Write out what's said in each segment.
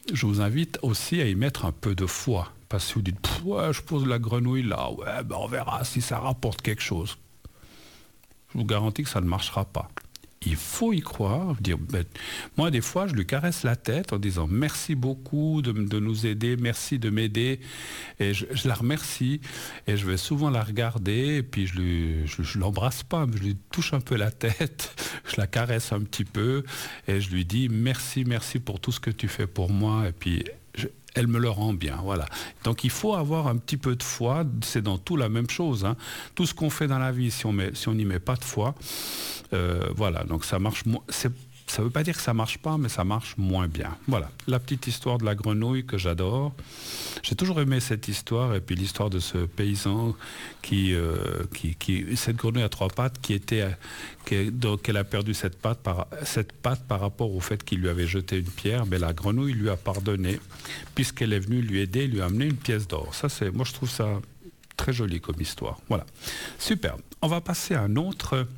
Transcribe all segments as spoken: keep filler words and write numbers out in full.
je vous invite aussi à y mettre un peu de foi. Parce que si vous dites, ouais, je pose la grenouille là, ouais, ben on verra si ça rapporte quelque chose. Je vous garantis que ça ne marchera pas. Il faut y croire, dire, ben, moi des fois je lui caresse la tête en disant merci beaucoup de, de nous aider, merci de m'aider, et je, je la remercie, et je vais souvent la regarder, et puis je lui, je, je l'embrasse pas, mais je lui touche un peu la tête, je la caresse un petit peu, et je lui dis merci, merci pour tout ce que tu fais pour moi, et puis je, elle me le rend bien, voilà. Donc il faut avoir un petit peu de foi, c'est dans tout la même chose, hein. Tout ce qu'on fait dans la vie, si on met, si on n'y met pas de foi, euh, voilà, donc ça marche moins. C'est, ça ne veut pas dire que ça marche pas, mais ça marche moins bien. Voilà, la petite histoire de la grenouille que j'adore. J'ai toujours aimé cette histoire, et puis l'histoire de ce paysan qui, euh, qui, qui cette grenouille à trois pattes, qui était, qui, donc elle a perdu cette patte par cette patte par rapport au fait qu'il lui avait jeté une pierre. Mais la grenouille lui a pardonné, puisqu'elle est venue lui aider, lui amener une pièce d'or. Ça, c'est, moi, je trouve ça très joli comme histoire. Voilà, super. On va passer à un autre.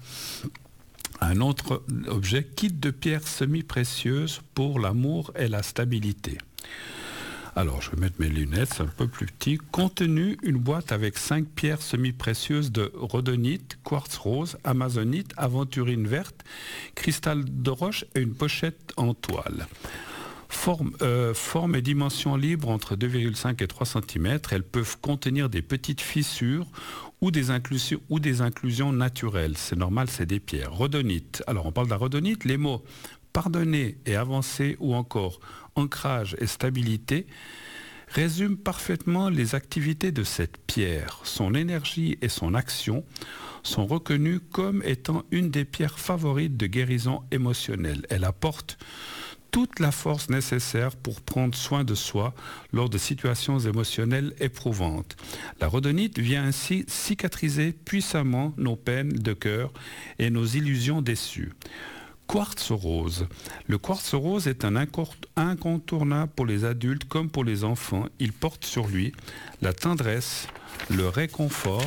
Un autre objet, kit de pierres semi-précieuses pour l'amour et la stabilité. Alors, je vais mettre mes lunettes, c'est un peu plus petit. Contenu, une boîte avec cinq pierres semi-précieuses de rhodonite, quartz rose, amazonite, aventurine verte, cristal de roche et une pochette en toile. Forme, euh, forme et dimension libre entre deux virgule cinq et trois centimètres. Elles peuvent contenir des petites fissures ou des inclusions, ou des inclusions naturelles. C'est normal, c'est des pierres. Rhodonite. Alors, on parle de la rhodonite. Les mots pardonner et avancer ou encore ancrage et stabilité résument parfaitement les activités de cette pierre. Son énergie et son action sont reconnues comme étant une des pierres favorites de guérison émotionnelle. Elle apporte toute la force nécessaire pour prendre soin de soi lors de situations émotionnelles éprouvantes. La rhodonite vient ainsi cicatriser puissamment nos peines de cœur et nos illusions déçues. Quartz rose. Le quartz rose est un incontournable pour les adultes comme pour les enfants. Il porte sur lui la tendresse, le réconfort,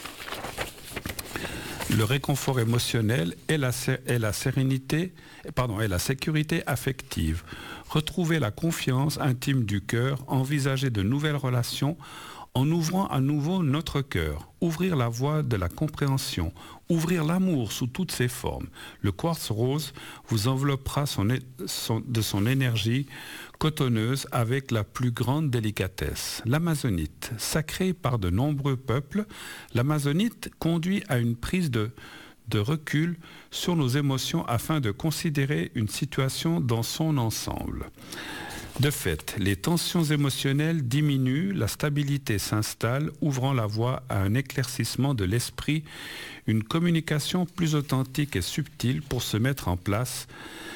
le réconfort émotionnel et la, et la sérénité, pardon, et la sécurité affective. Retrouver la confiance intime du cœur, envisager de nouvelles relations en ouvrant à nouveau notre cœur, ouvrir la voie de la compréhension, ouvrir l'amour sous toutes ses formes. Le quartz rose vous enveloppera son, son, de son énergie cotonneuse avec la plus grande délicatesse. L'amazonite, sacrée par de nombreux peuples, l'amazonite conduit à une prise de, de recul sur nos émotions afin de considérer une situation dans son ensemble. De fait, les tensions émotionnelles diminuent, la stabilité s'installe, ouvrant la voie à un éclaircissement de l'esprit, une communication plus authentique et subtile pour se mettre en place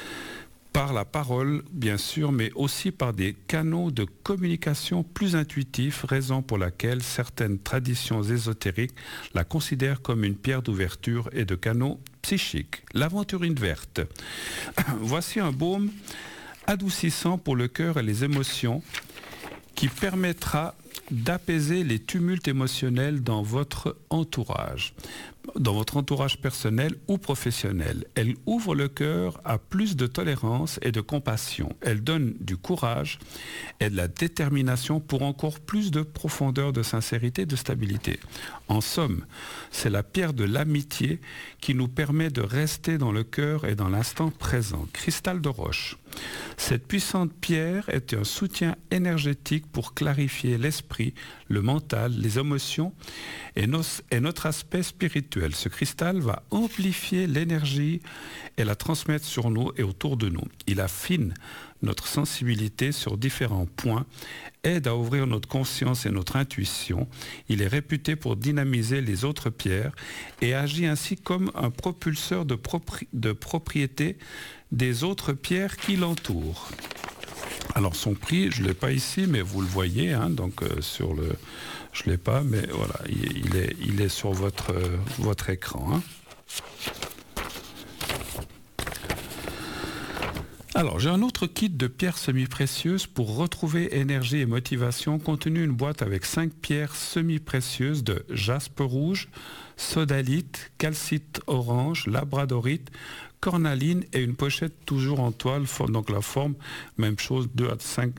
par la parole, bien sûr, mais aussi par des canaux de communication plus intuitifs, raison pour laquelle certaines traditions ésotériques la considèrent comme une pierre d'ouverture et de canaux psychiques. L'aventurine verte. Voici un baume adoucissant pour le cœur et les émotions qui permettra d'apaiser les tumultes émotionnels dans votre entourage, dans votre entourage personnel ou professionnel. Elle ouvre le cœur à plus de tolérance et de compassion. Elle donne du courage et de la détermination pour encore plus de profondeur, de sincérité, de stabilité. En somme, c'est la pierre de l'amitié qui nous permet de rester dans le cœur et dans l'instant présent. Cristal de roche. Cette puissante pierre est un soutien énergétique pour clarifier l'esprit, le mental, les émotions et, nos, et notre aspect spirituel. Ce cristal va amplifier l'énergie et la transmettre sur nous et autour de nous. Il affine notre sensibilité sur différents points, aide à ouvrir notre conscience et notre intuition. Il est réputé pour dynamiser les autres pierres et agit ainsi comme un propulseur de, propri- de propriété des autres pierres qui l'entourent. Alors son prix, je ne l'ai pas ici, mais vous le voyez, hein, donc euh, sur le, je ne l'ai pas, mais voilà, il, il, est, il est sur votre, euh, votre écran. Hein. Alors, j'ai un autre kit de pierres semi-précieuses pour retrouver énergie et motivation, contenu une boîte avec cinq pierres semi-précieuses de jaspe rouge, sodalite, calcite orange, labradorite, cornaline et une pochette toujours en toile, donc la forme, même chose, deux à cinq,